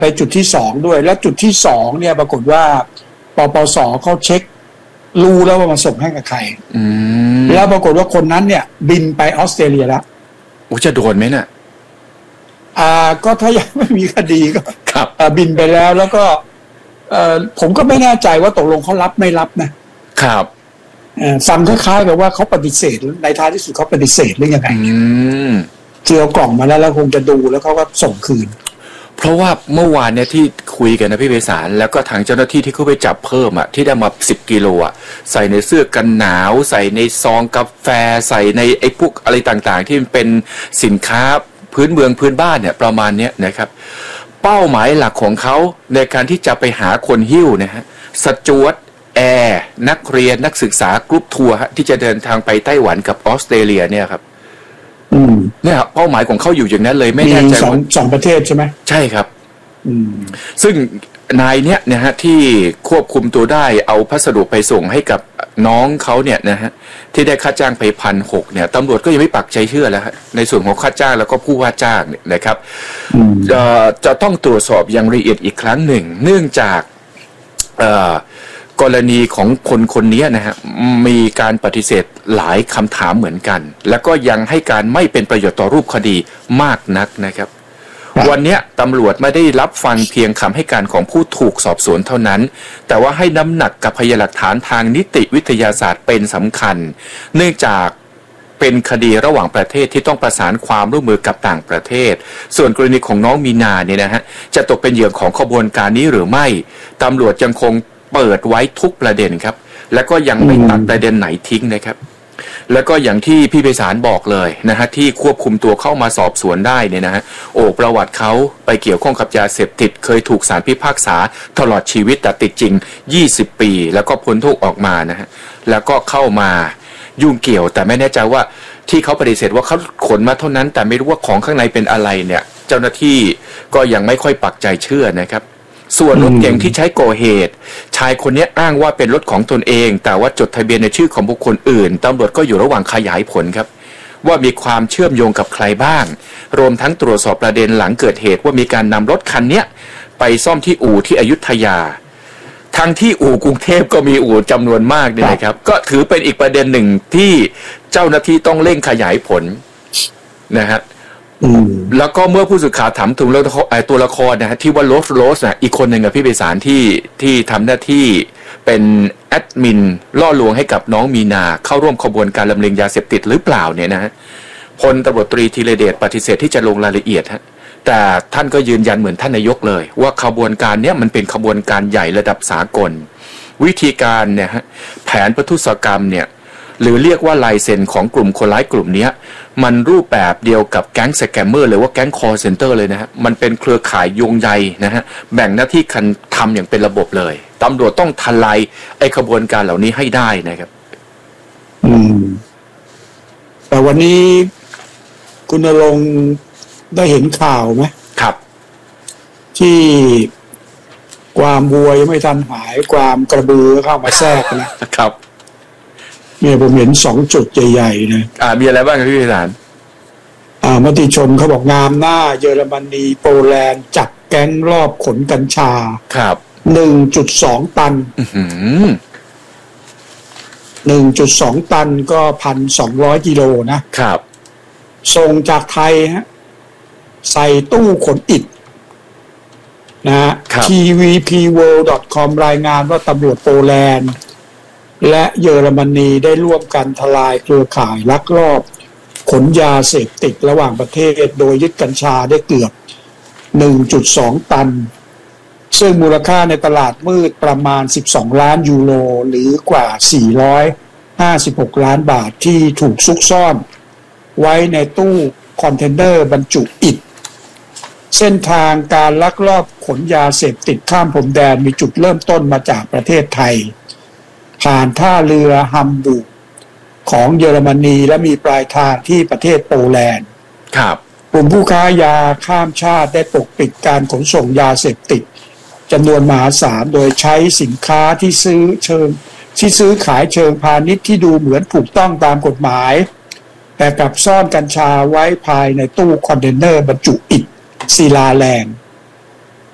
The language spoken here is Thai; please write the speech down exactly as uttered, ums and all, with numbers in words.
ไปจุดที่สองด้วยแล้วจุดที่สองเนี่ยปรากฏว่าปปสเขาเช็ครู้แล้วว่ามาส่งให้กับใครแล้วปรากฏว่าคนนั้นเนี่ยบินไปออสเตรเลียแล้วโอ้จะโดนไหมเนี่ยอ่าก็ถ้ายังไม่มีคดีก็ครับบินไปแล้วแล้วก็เอ่อผมก็ไม่แน่ใจว่าตกลงเขารับไม่รับนะครับฟังคล้ายๆกับว่าเขาปฏิเสธในท้ายที่สุดเขาปฏิเสธหรือยังไงเจียวกล่องมาแล้วแล้วคงจะดูแล้วเขาก็ส่งคืนเพราะว่าเมื่อวานเนี่ยที่คุยกันนะพี่ไพศาลแล้วก็ทางเจ้าหน้าที่ที่เขาไปจับเพิ่มอ่ะที่ได้มาสิบกิโลอ่ะใส่ในเสื้อกันหนาวใส่ในซองกาแฟใส่ในไอ้พวกอะไรต่างๆที่มันเป็นสินค้าพื้นเมืองพื้นบ้านเนี่ยประมาณเนี้ยนะครับเป้าหมายหลักของเขาในการที่จะไปหาคนหิ้วนะฮะสจ๊วตแอร์นักเรียนนักศึกษากรุ๊ปทัวร์ที่จะเดินทางไปไต้หวันกับออสเตรเลียเนี่ยครับอืมเนี่ยเป้าหมายของเขาอยู่อย่างนั้นเลยไม่แน่ใจสองสองประเทศใช่ไหมใช่ครับอืมซึ่งนายเนี้ยนะฮะที่ควบคุมตัวได้เอาพัสดุไปส่งให้กับน้องเขาเนี่ยนะฮะที่ได้ค่าจ้างไปพันหกเนี่ยตำรวจก็ยังไม่ปักใจเชื่อแล้วฮะในส่วนของค่าจ้างแล้วก็ผู้ว่าจ้างเนี่ยนะครับจะจะต้องตรวจสอบอย่างละเอียดอีกครั้งหนึ่งเนื่องจากกรณีของคนคนนี้นะฮะมีการปฏิเสธหลายคำถามเหมือนกันแล้วก็ยังให้การไม่เป็นประโยชน์ต่อรูปคดีมากนักนะครับวันนี้ตำรวจไม่ได้รับฟังเพียงคำให้การของผู้ถูกสอบสวนเท่านั้นแต่ว่าให้น้ำหนักกับพยานหลักฐานทางนิติวิทยาศาสตร์เป็นสำคัญเนื่องจากเป็นคดีระหว่างประเทศที่ต้องประสานความร่วมมือกับต่างประเทศส่วนกรณีของน้องมีนาเนี่ยนะฮะจะตกเป็นเหยื่อของขบวนการนี้หรือไม่ตำรวจยังคงเปิดไว้ทุกประเด็นครับแล้วก็ยังไม่ตัดประเด็นไหนทิ้งนะครับแล้วก็อย่างที่พี่ไพศาลบอกเลยนะฮะที่ควบคุมตัวเข้ามาสอบสวนได้เนี่ยนะฮะโอ้ประวัติเขาไปเกี่ยวข้องกับยาเสพติดเคยถูกศาลพิพากษาตลอดชีวิตแต่ติดจริงยี่สิบปีแล้วก็พ้นโทษออกมานะฮะแล้วก็เข้ามายุ่งเกี่ยวแต่ไม่แน่ใจว่าที่เขาปฏิเสธว่าเขาขนมาเท่านั้นแต่ไม่รู้ว่าของข้างในเป็นอะไรเนี่ยเจ้าหน้าที่ก็ยังไม่ค่อยปักใจเชื่อนะครับส่วนรถเก๋งที่ใช้ก่อเหตุชายคนนี้อ้างว่าเป็นรถของตนเองแต่ว่าจดทะเบียนในชื่อของบุคคลอื่นตำรวจก็อยู่ระหว่างขยายผลครับว่ามีความเชื่อมโยงกับใครบ้างรวมทั้งตรวจสอบประเด็นหลังเกิดเหตุว่ามีการนำรถคันนี้ไปซ่อมที่อู่ที่อยุธยาทั้งที่อู่กรุงเทพก็มีอู่จำนวนมากเนี่ยนะครับก็ถือเป็นอีกประเด็นหนึ่งที่เจ้าหน้าที่ต้องเร่งขยายผลนะฮะแล้วก็เมื่อผู้สื่อข่าวถามถึงตัวละครนะฮะที่ว่าโรสโรสนะอีกคนหนึ่งกับพี่ไพศาลที่ที่ทำหน้าที่เป็นแอดมินล่อลวงให้กับน้องมีนาเข้าร่วมขบวนการลำเลียงยาเสพติดหรือเปล่าเนี่ยนะฮะพลตำรวจตรีธีรเดชปฏิเสธที่จะลงรายละเอียดฮะแต่ท่านก็ยืนยันเหมือนท่านนายกเลยว่าขบวนการเนี้ยมันเป็นขบวนการใหญ่ระดับสากลวิธีการเนี่ยฮะแผนประทุษกรรมเนี่ยหรือเรียกว่าลายเซ็นของกลุ่มคนร้ายกลุ่มนี้มันรูปแบบเดียวกับแก๊งสแกมเมอร์หรือว่าแก๊งคอลเซ็นเตอร์เลยนะฮะมันเป็นเครือข่ายโยงใยนะฮะแบ่งหน้าที่กันทำอย่างเป็นระบบเลยตำรวจต้องทลายไอ้ขบวนการเหล่านี้ให้ได้นะครับอืมแต่วันนี้คุณณรงค์ได้เห็นข่าวไหมครับที่ความวัวยังไม่ทันหายความกระบือเข้ามาแทรกนะครับเนี่ยผมเห็นสองจุดใหญ่ๆนะอ่ามีอะไรบ้างครับพี่ไพศาลอ่ามติชนเขาบอกงามหน้าเยอรมนีโปแลนด์จับแก๊งรอบขนกัญชาครับหนึ่งจุดสอง ตันอื้อหือหนึ่งจุดสอง ตันก็ หนึ่งพันสองร้อย กิโลนะครับส่งจากไทยฮะใส่ตู้ขนอิฐนะฮะ ที วี พี เวิลด์ ดอท คอม รายงานว่าตำรวจโปแลนด์และเยอรมนีได้ร่วมกันทลายเครือข่ายลักลอบขนยาเสพติดระหว่างประเทศโดยยึดกัญชาได้เกือบ หนึ่งจุดสอง ตันซึ่งมูลค่าในตลาดมืดประมาณสิบสองล้านยูโรหรือกว่าสี่ร้อยห้าสิบหกล้านบาทที่ถูกซุกซ่อนไว้ในตู้คอนเทนเนอร์บรรจุอิฐเส้นทางการลักลอบขนยาเสพติดข้ามพรมแดนมีจุดเริ่มต้นมาจากประเทศไทยผ่านท่าเรือฮัมบูร์กของเยอรมนีและมีปลายทางที่ประเทศโปแลนด์ครับกลุ่มผู้ค้ายาข้ามชาติได้ปกปิดการขนส่งยาเสพติดจำนวนมหาศาลโดยใช้สินค้าที่ซื้อเชิงที่ซื้อขายเชิงพาณิชย์ที่ดูเหมือนถูกต้องตามกฎหมายแต่กลับซ่อนกัญชาไว้ภายในตู้คอนเทนเนอร์บรรจุอิฐศิลาแรง